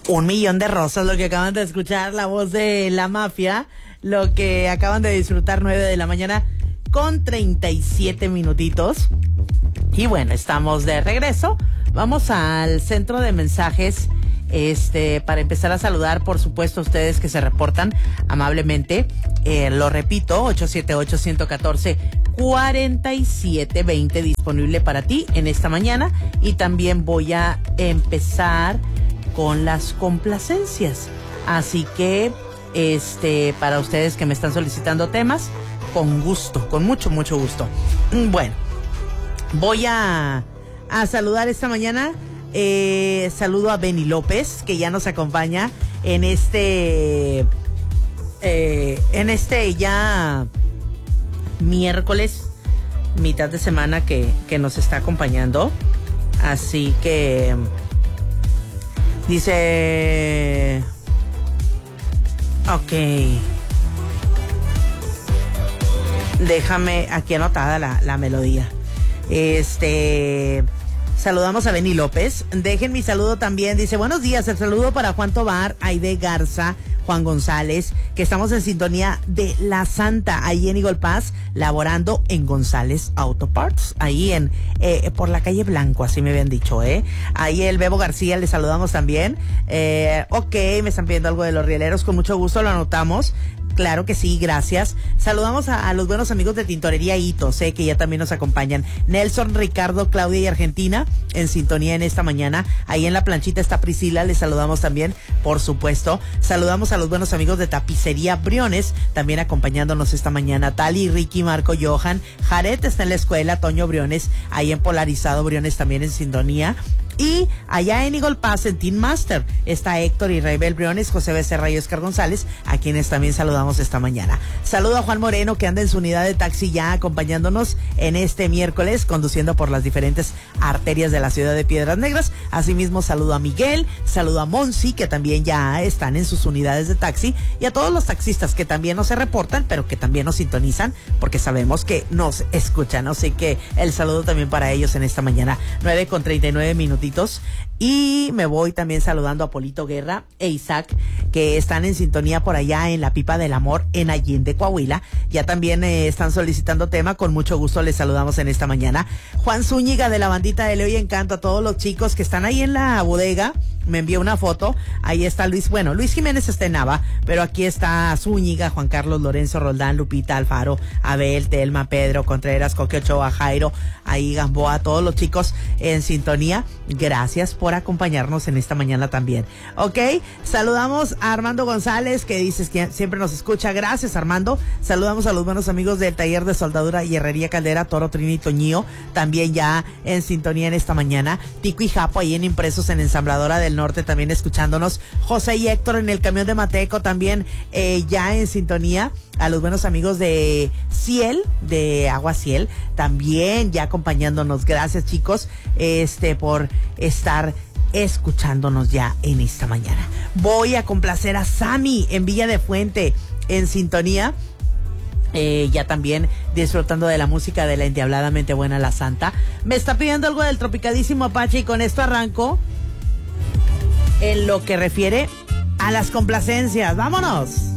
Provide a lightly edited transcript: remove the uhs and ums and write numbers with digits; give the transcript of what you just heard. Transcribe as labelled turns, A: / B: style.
A: Un millón de rosas, lo que acaban de escuchar, la voz de La Mafia, lo que acaban de disfrutar, 9 de la mañana con 37 minutitos. Y bueno, estamos de regreso. Vamos al centro de mensajes, para empezar a saludar, por supuesto, a ustedes que se reportan amablemente. Lo repito, 878-114-4720 disponible para ti en esta mañana. Y también voy a empezar con las complacencias. Así que, para ustedes que me están solicitando temas, con gusto, con mucho gusto. Bueno, voy a saludar esta mañana. Saludo a Benny López, que ya nos acompaña en ya miércoles, mitad de semana que nos está acompañando. Así que dice, ok, déjame aquí anotada la melodía. Saludamos a Benny López. Dejen mi saludo también. Dice, buenos días. El saludo para Juan Tobar, Aide Garza, Juan González, que estamos en sintonía de La Santa, ahí en Eagle Pass, laborando en González Auto Parts, ahí por la calle Blanco, así me habían dicho, Ahí el Bebo García, le saludamos también. Ok, me están pidiendo algo de los rieleros, con mucho gusto lo anotamos. Claro que sí, gracias. Saludamos a los buenos amigos de Tintorería Hitos, que ya también nos acompañan. Nelson, Ricardo, Claudia y Argentina en sintonía en esta mañana. Ahí en la planchita está Priscila, les saludamos también, por supuesto. Saludamos a los buenos amigos de Tapicería Briones, también acompañándonos esta mañana. Tali, Ricky, Marco, Johan. Jared está en la escuela, Toño Briones, ahí en Polarizado Briones también en sintonía. Y allá en Eagle Pass, en Team Master, está Héctor y Raibel Briones, José Becerra y Oscar González, a quienes también saludamos esta mañana. Saludo a Juan Moreno, que anda en su unidad de taxi ya acompañándonos en este miércoles, conduciendo por las diferentes arterias de la ciudad de Piedras Negras. Asimismo, saludo a Miguel, saludo a Monsi, que también ya están en sus unidades de taxi, y a todos los taxistas que también nos se reportan, pero que también nos sintonizan, porque sabemos que nos escuchan. Así que el saludo también para ellos en esta mañana, 9:39 minutitos. Y me voy también saludando a Polito Guerra e Isaac, que están en sintonía por allá en La Pipa del Amor en Allende, Coahuila. Ya también están solicitando tema, con mucho gusto les saludamos en esta mañana. Juan Zúñiga de la bandita de Leo y Encanto, a todos los chicos que están ahí en la bodega, me envió una foto. Ahí está Luis, bueno, Luis Jiménez está en Nava, pero aquí está Zúñiga, Juan Carlos, Lorenzo, Roldán, Lupita, Alfaro, Abel, Telma, Pedro, Contreras, Coque Ochoa, Jairo, ahí Gamboa, todos los chicos en sintonía. Gracias por acompañarnos en esta mañana también. Ok, saludamos a Armando González, que dices que siempre nos escucha. Gracias, Armando. Saludamos a los buenos amigos del taller de soldadura y herrería Caldera, Toro, Trini y Toñío, también ya en sintonía en esta mañana. Tico y Japo ahí en Impresos en Ensambladora del Norte también escuchándonos. José y Héctor en el camión de Mateco también ya en sintonía. A los buenos amigos de Ciel, de Agua Ciel, también ya acompañándonos. Gracias, chicos, por estar escuchándonos ya en esta mañana. Voy a complacer a Sammy en Villa de Fuente en sintonía. Ya también disfrutando de la música de la endiabladamente buena La Santa. Me está pidiendo algo del tropicadísimo Apache, y con esto arranco en lo que refiere a las complacencias. ¡Vámonos!